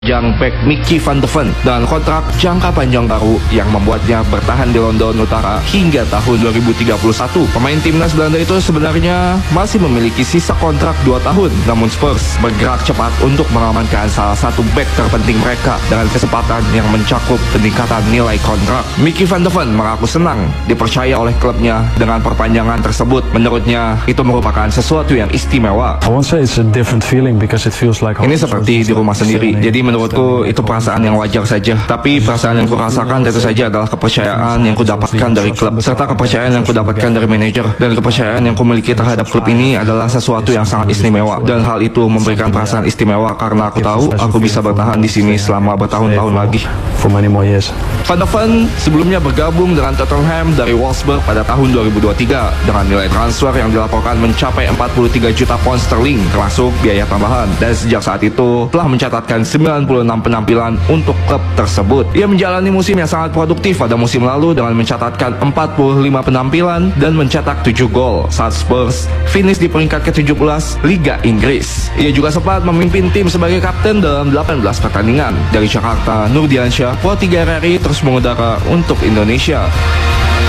Jang back Mickey van de Ven dengan kontrak jangka panjang baru yang membuatnya bertahan di London Utara hingga tahun 2031. Pemain timnas Belanda itu sebenarnya masih memiliki sisa kontrak 2 tahun, namun Spurs bergerak cepat untuk mengamankan salah satu back terpenting mereka dengan kesempatan yang mencakup peningkatan nilai kontrak. Mickey van de Ven mengaku senang dipercaya oleh klubnya dengan perpanjangan tersebut. Menurutnya itu merupakan sesuatu yang istimewa. Ini seperti di rumah sendiri, jadi menurutku itu perasaan yang wajar saja. Tapi perasaan yang kurasakan tentu saja adalah kepercayaan yang kudapatkan dari klub, serta kepercayaan yang kudapatkan dari manajer. Dan kepercayaan yang kumiliki terhadap klub ini adalah sesuatu yang sangat istimewa. Dan hal itu memberikan perasaan istimewa karena aku tahu aku bisa bertahan di sini selama bertahun-tahun lagi. Van de Ven sebelumnya bergabung dengan Tottenham dari Wolfsburg pada tahun 2023 dengan nilai transfer yang dilaporkan mencapai 43 juta pound sterling termasuk biaya tambahan. Dan sejak saat itu telah mencatatkan 96 penampilan untuk klub tersebut. Ia menjalani musim yang sangat produktif pada musim lalu dengan mencatatkan 45 penampilan dan mencetak 7 gol saat Spurs finish di peringkat ke-17 Liga Inggris. Ia juga sempat memimpin tim sebagai kapten dalam 18 pertandingan. Dari Jakarta, Nurdiansyah, Pro 3 RRI terus mengudara untuk Indonesia.